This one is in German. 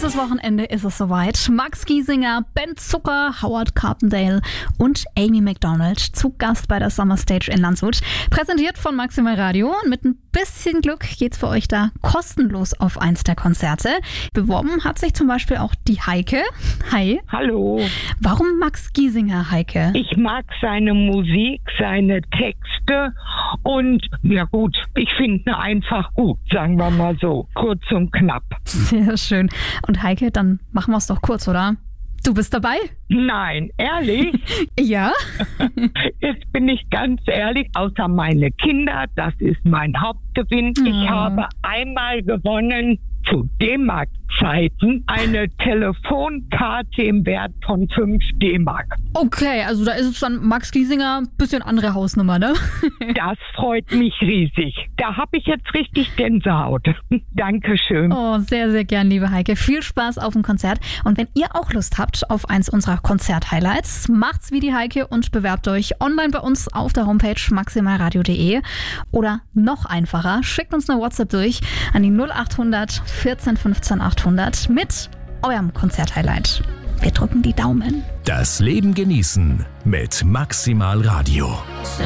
Nächstes Wochenende ist es soweit. Max Giesinger, Ben Zucker, Howard Carpendale und Amy Macdonald zu Gast bei der Summer Stage in Landshut. Präsentiert von Maximal Radio. Und mit ein bisschen Glück geht's für euch da kostenlos auf eins der Konzerte. Beworben hat sich zum Beispiel auch die Heike. Hi. Hallo. Warum Max Giesinger, Heike? Ich mag seine Musik, seine Texte und ja gut, ich finde ihn einfach gut, sagen wir mal so, kurz und knapp. Sehr schön. Und Heike, dann machen wir es doch kurz, oder? Du bist dabei? Nein, ehrlich? Ja. Jetzt bin ich ganz ehrlich, außer meine Kinder, das ist mein Hauptgewinn. Ich habe einmal gewonnen, zu D-Mark-Zeiten, eine Telefonkarte im Wert von 5 D-Mark. Okay, also da ist es dann Max Giesinger, bisschen andere Hausnummer, ne? Das freut mich riesig. Da habe ich jetzt richtig Gänsehaut. Dankeschön. Oh, sehr, sehr gern, liebe Heike. Viel Spaß auf dem Konzert. Und wenn ihr auch Lust habt auf eins unserer Konzert-Highlights, macht's wie die Heike und bewerbt euch online bei uns auf der Homepage maximalradio.de. Oder noch einfacher, schickt uns eine WhatsApp durch an die 0800 14 15 800 mit eurem Konzert-Highlight. Wir drücken die Daumen. Das Leben genießen mit Maximal Radio. So